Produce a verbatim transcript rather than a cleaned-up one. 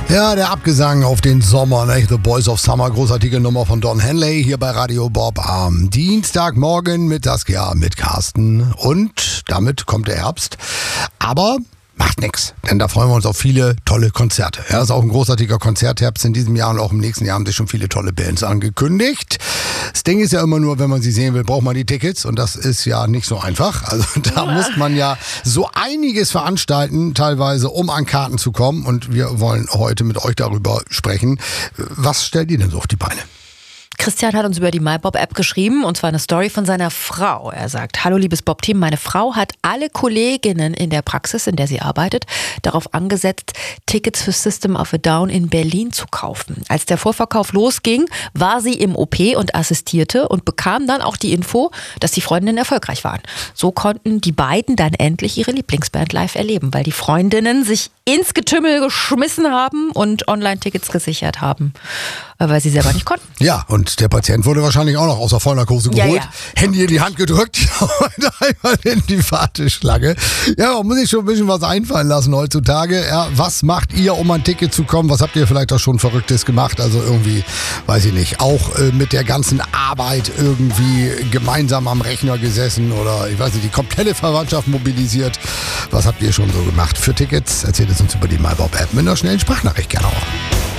Ja, der Abgesang auf den Sommer, ne? The Boys of Summer, großartige Nummer von Don Henley hier bei Radio Bob am Dienstagmorgen mit das Jahr mit Carsten und damit kommt der Herbst. Aber macht nix, denn da freuen wir uns auf viele tolle Konzerte. Ja, ist auch ein großartiger Konzertherbst in diesem Jahr und auch im nächsten Jahr haben sich schon viele tolle Bands angekündigt. Das Ding ist ja immer nur, wenn man sie sehen will, braucht man die Tickets und das ist ja nicht so einfach. Also da muss man ja so einiges veranstalten, teilweise, um an Karten zu kommen und wir wollen heute mit euch darüber sprechen. Was stellt ihr denn so auf die Beine? Christian hat uns über die MyBob-App geschrieben, und zwar eine Story von seiner Frau. Er sagt: Hallo liebes Bob-Team, meine Frau hat alle Kolleginnen in der Praxis, in der sie arbeitet, darauf angesetzt, Tickets für System of a Down in Berlin zu kaufen. Als der Vorverkauf losging, war sie im O P und assistierte und bekam dann auch die Info, dass die Freundinnen erfolgreich waren. So konnten die beiden dann endlich ihre Lieblingsband live erleben, weil die Freundinnen sich ins Getümmel geschmissen haben und Online-Tickets gesichert haben, weil sie selber nicht konnten. Ja, und der Patient wurde wahrscheinlich auch noch aus der Vollnarkose geholt, ja, ja. Handy in die Hand gedrückt und einmal in die Warteschlange. Ja, man muss sich schon ein bisschen was einfallen lassen heutzutage. Ja, was macht ihr, um an Ticket zu kommen? Was habt ihr vielleicht auch schon Verrücktes gemacht? Also irgendwie, weiß ich nicht, auch äh, mit der ganzen Arbeit irgendwie gemeinsam am Rechner gesessen oder ich weiß nicht, die komplette Verwandtschaft mobilisiert. Was habt ihr schon so gemacht? Für Tickets erzählt es uns über die MyBob-App mit einer schnellen Sprachnachricht gerne auch.